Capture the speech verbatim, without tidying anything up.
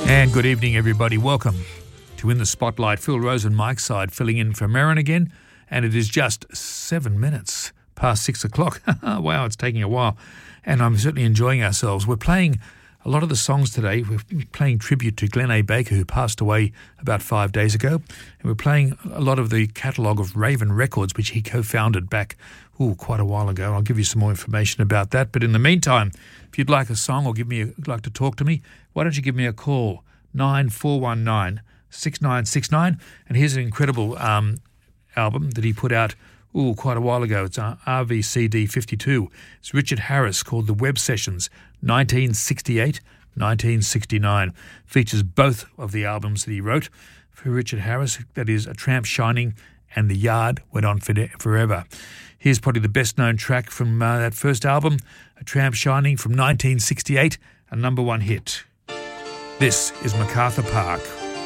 And good evening, everybody. Welcome to In the Spotlight. Phil Rose and Mike Side filling in for Marin again, and it is just seven minutes past six o'clock. Wow, it's taking a while, and I'm certainly enjoying ourselves. We're playing a lot of the songs today. We're playing tribute to Glenn A. Baker, who passed away about five days ago, and we're playing a lot of the catalogue of Raven Records, which he co-founded back ooh, quite a while ago. I'll give you some more information about that. But in the meantime, if you'd like a song or give me a, like to talk to me, why don't you give me a call, nine four one nine, six nine six nine. And here's an incredible um, album that he put out ooh, quite a while ago. It's uh, R V C D fifty-two. It's Richard Harris, called The Web Sessions, nineteen sixty-eight nineteen sixty-nine. Features both of the albums that he wrote for Richard Harris, that is A Tramp Shining and The Yard Went On Forever. Here's probably the best-known track from uh, that first album, A Tramp Shining from nineteen sixty-eight, a number one hit. This is MacArthur Park.